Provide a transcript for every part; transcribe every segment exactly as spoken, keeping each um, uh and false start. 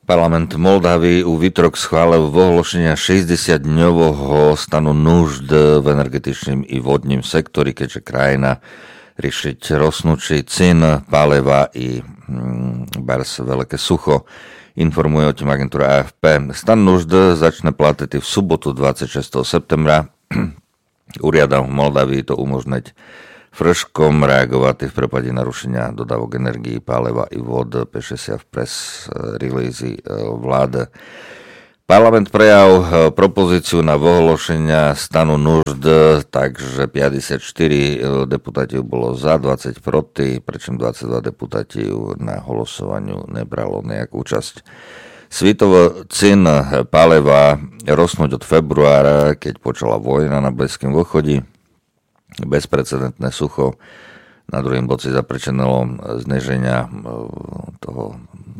Parlament Moldavy u výtorok schválil vyhlášenia šesťdesiatdňového stanu núžd v energetičnom i vodním sektori, keďže krajina riešiť rostnúci cien paliva i mm, bars veľké sucho. Informuje o tým agentúra á ef pé. Stan núžd začne platiť v sobotu dvadsiateho šiesteho septembra. Úriadom v Moldavii to umožniť Frškom reagovať v prípade narušenia dodávok energií, paliva i vod, píše sa v press release vlády. Parlament prejal propozíciu na vyhlášenia stanu núžd, takže päťdesiatštyri deputáti bolo za, dvadsať proti, pričom dvadsaťdva deputáti na hlasovaniu nebralo nejakú účasť. Svitovo cien paliva rostnúť od februára, keď počala vojna na Blízkom východe. Bezprecedentné sucho na druhým boci zapričinilo zneženia toho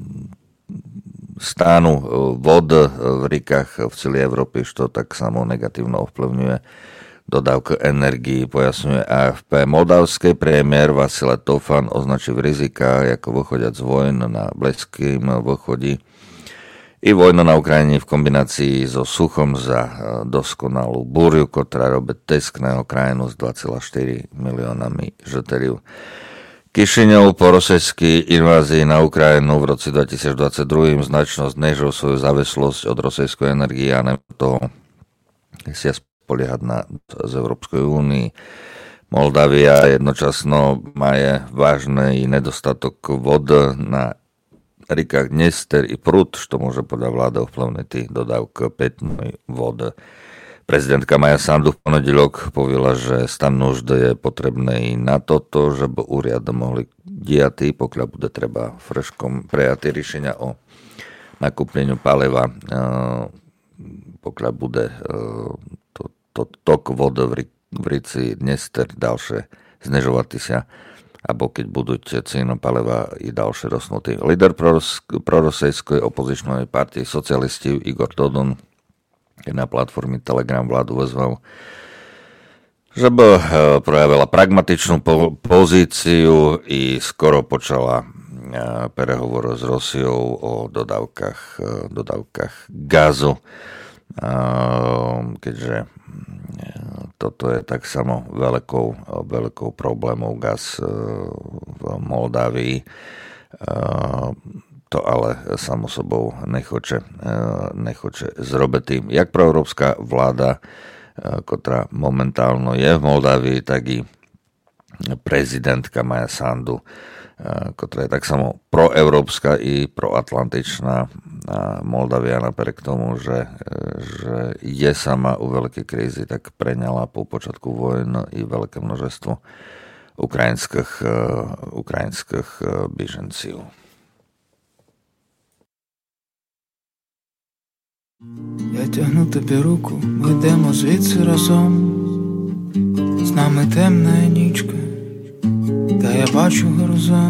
stánu vod v rikách v celej Európe, čo tak samo negatívno ovplyvňuje dodávku energií, pojasňuje á ef pé. Moldavský premiér Vasil Tofan označil rizika ako vychodiac z vojn na Blízkom východe i vojna na Ukrajine v kombinácii so suchom za doskonalú búriu, ktorá robí tisk na jeho krajinu s dva celé štyri miliónami žiteľov. Kišiňov po rosejskej invázii na Ukrajinu v roce dvetisícdvadsaťdva značno znížil svoju závislosť od rosejskej energie a neviem toho si spoliehať na z Európskej únii. Moldavia jednočasno má vážny nedostatok vody na rikách Dnester i Prut, što môže podľa vlády ovplyvniť dodávku pitnej vody. Prezidentka Maja Sandu v ponedeľok povedala, že stan núžd je potrebný na toto, že by úriad mohli diať, pokiaľ bude treba Frškom prijatý riešenia o nakúpneniu paliva, pokiaľ bude to, to tok vody v rici Dnester ďalšie znežovať sa, alebo keď budú ceny paliva i ďalšie rostnúty. Líder prorosejskej opozičnej partie socialistov Igor Dodon na platforme Telegram vládu vyzval, že by projavila pragmatičnú po- pozíciu i skoro počala prehovor s Rusiou o dodávkach, dodávkach gazu, keďže toto je tak samo veľkou, veľkou problémou gaz v Moldávii. To ale samo sobou nechoče, nechoče zrobiť. Jak proeurópska vláda, ktorá momentálno je v Moldávii, tak i prezidentka Maja Sandu, ktorá je tak samo proeurópska i proatlantičná. A Moldavia napriek tomu, že, že je sama u veľkej krízy, tak preňala po počiatku vojn i veľké množstvo ukrajinských, ukrajinských běženců. Я тягну тобі руку, ми йдемо звідси разом. З нами темна нічка, та я бачу горизонт.